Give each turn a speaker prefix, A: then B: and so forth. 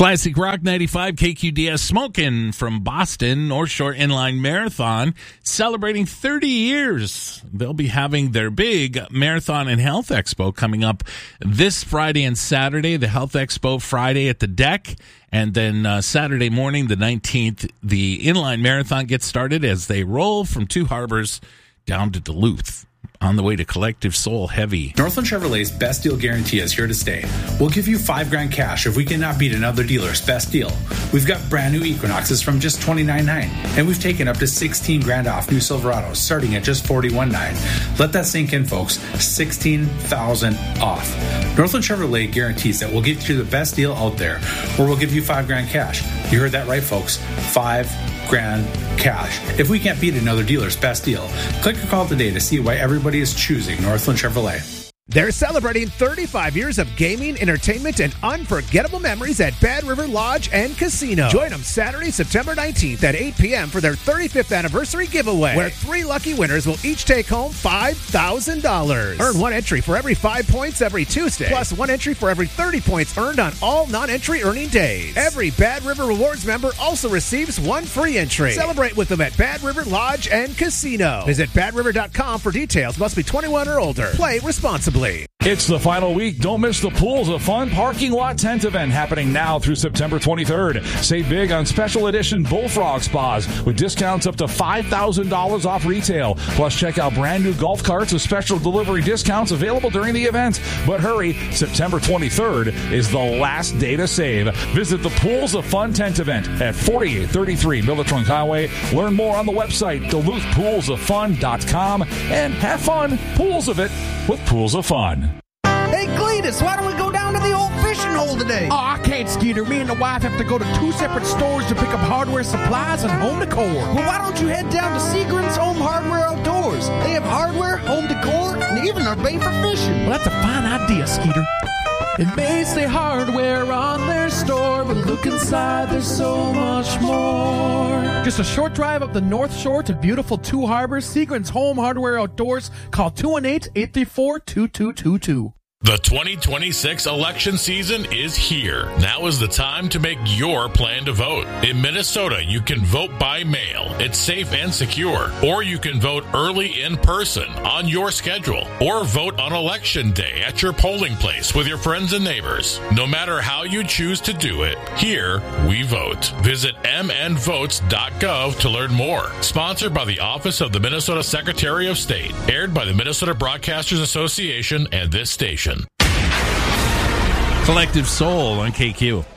A: Classic Rock 95 KQDS Smokin' from Boston North Shore Inline Marathon celebrating 30 years. They'll be having their big Marathon and Health Expo coming up this Friday and Saturday. The Health Expo Friday at the Deck, and then Saturday morning, the 19th, the Inline Marathon gets started as they roll from Two Harbors down to Duluth. On the way to Collective Soul Heavy.
B: Northland Chevrolet's best deal guarantee is here to stay. We'll give you $5,000 cash if we cannot beat another dealer's best deal. We've got brand new Equinoxes from just $29,900, and we've taken up to $16,000 off new Silverados starting at just $41,900. Let that sink in, folks. $16,000 off. Northland Chevrolet guarantees that we'll get you the best deal out there, or we'll give you $5,000 cash. You heard that right, folks. $5,000 cash if we can't beat another dealer's best deal. Click or call today to see why everybody is choosing Northland Chevrolet.
C: They're celebrating 35 years of gaming, entertainment, and unforgettable memories at Bad River Lodge and Casino. Join them Saturday, September 19th at 8 p.m. for their 35th anniversary giveaway, where 3 lucky winners will each take home $5,000. Earn 1 entry for every 5 points every Tuesday, plus 1 entry for every 30 points earned on all non-entry earning days. Every Bad River Rewards member also receives 1 free entry. Celebrate with them at Bad River Lodge and Casino. Visit badriver.com for details. Must be 21 or older. Play responsibly.
D: It's the final week. Don't miss the Pools of Fun parking lot tent event happening now through September 23rd. Save big on special edition Bullfrog spas with discounts up to $5,000 off retail. Plus, check out brand new golf carts with special delivery discounts available during the event. But hurry, September 23rd is the last day to save. Visit the Pools of Fun tent event at 4833 Millertrunk Highway. Learn more on the website DuluthPoolsOfFun.com and have fun, pools of it, with Pools of Fun.
E: Hey, Cletus, why don't we go down to the old fishing hole today?
F: Oh, I can't, Skeeter. Me and the wife have to go to 2 separate stores to pick up hardware supplies and home decor.
E: Well, why don't you head down to Seagram's Home Hardware Outdoors? They have hardware, home decor, and even are bait for fishing.
F: Well, that's a fine idea, Skeeter. It may say hardware on their store, but look inside, there's so much more. Just a short drive up the North Shore to beautiful Two Harbors, Seagram's Home Hardware Outdoors. Call 218-834-2222.
G: The 2026 election season is here. Now is the time to make your plan to vote. In Minnesota, you can vote by mail. It's safe and secure. Or you can vote early in person on your schedule. Or vote on election day at your polling place with your friends and neighbors. No matter how you choose to do it, here we vote. Visit mnvotes.gov to learn more. Sponsored by the Office of the Minnesota Secretary of State. Aired by the Minnesota Broadcasters Association and this station.
A: Collective Soul on KQ.